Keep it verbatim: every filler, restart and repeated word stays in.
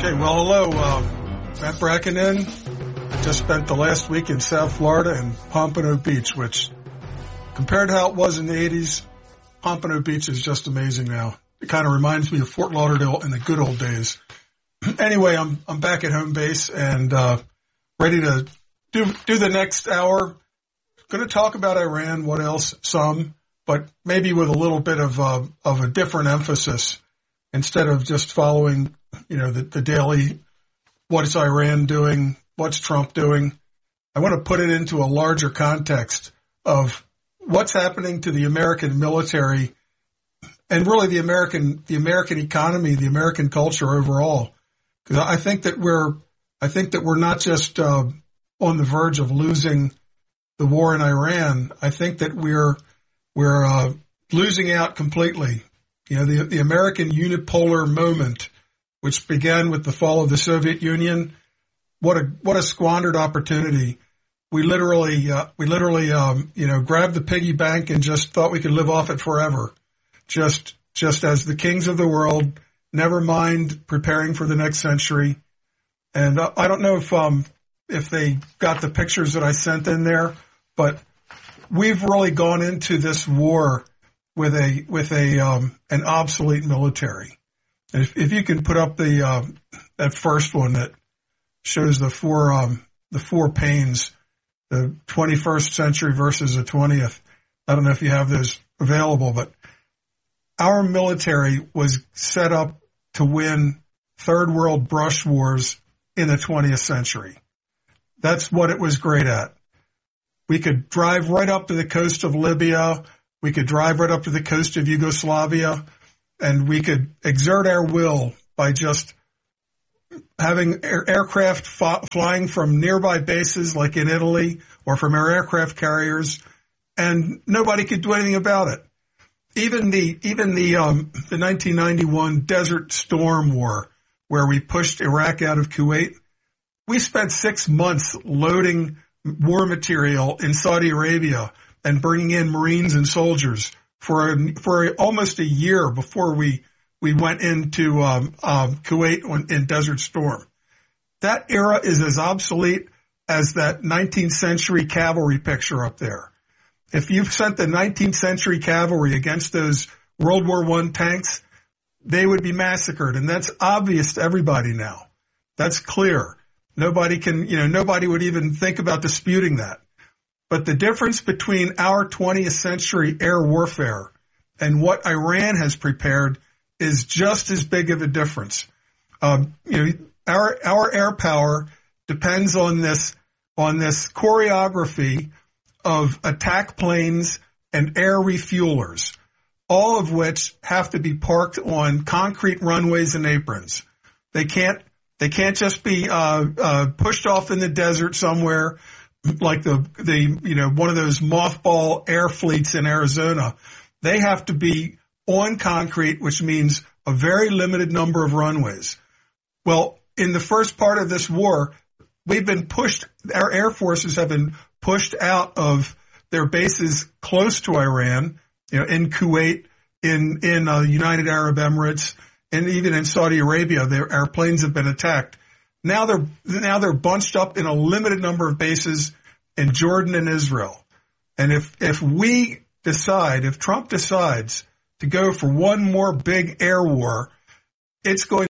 Okay, well, hello, uh, Matt Brackenen. I just spent the last week in South Florida and Pompano Beach, which, compared to how it was in the eighties, Pompano Beach is just amazing now. It kind of reminds me of Fort Lauderdale in the good old days. Anyway, I'm I'm back at home base and uh, ready to do do the next hour. Going to talk about Iran, what else, some, but maybe with a little bit of uh, of a different emphasis instead of just following, you know, the, the daily, what is Iran doing, what's Trump doing. I want to put it into a larger context of what's happening to the American military and really the American the American economy, the American culture overall. Because I think that we're I think that we're not just uh, on the verge of losing the war in Iran. I think that we're we're uh, losing out completely. You know, the the American unipolar moment, which began with the fall of the Soviet Union, what a what a squandered opportunity. We literally uh, we literally um, you know grabbed the piggy bank and just thought we could live off it forever, just just as the kings of the world. Never mind preparing for the next century. And uh, I don't know if um if they got the pictures that I sent in there, but we've really gone into this war with a with a um, an obsolete military. And if, if you can put up the uh, that first one that shows the four um, the four pains, the twenty-first century versus the twentieth. I don't know if you have those available, but our military was set up to win third world brush wars in the twentieth century. That's what it was great at. We could drive right up to the coast of Libya. We could drive right up to the coast of Yugoslavia, and we could exert our will by just having air- aircraft f- flying from nearby bases like in Italy or from our aircraft carriers, and nobody could do anything about it. Even the even the um, the nineteen ninety-one Desert Storm War, where we pushed Iraq out of Kuwait, we spent six months loading war material in Saudi Arabia and bringing in Marines and soldiers for a, for a, almost a year before we we went into um, um, Kuwait in Desert Storm. That era is as obsolete as that nineteenth century cavalry picture up there. If you've sent the nineteenth century cavalry against those World War One tanks, they would be massacred. And that's obvious to everybody now. That's clear. Nobody can, you know, nobody would even think about disputing that. But the difference between our twentieth century air warfare and what Iran has prepared is just as big of a difference. Um, you know, our, our air power depends on this, on this choreography of attack planes and air refuelers, all of which have to be parked on concrete runways and aprons. They can't, they can't just be, uh, uh, pushed off in the desert somewhere like the, the, you know, one of those mothball air fleets in Arizona. They have to be on concrete, which means a very limited number of runways. Well, in the first part of this war, we've been pushed, our air forces have been pushed out of their bases close to Iran, you know, in Kuwait, in, in uh, United Arab Emirates, and even in Saudi Arabia, their our planes have been attacked. Now they're, now they're bunched up in a limited number of bases in Jordan and Israel. And if, if we decide, if Trump decides to go for one more big air war, it's going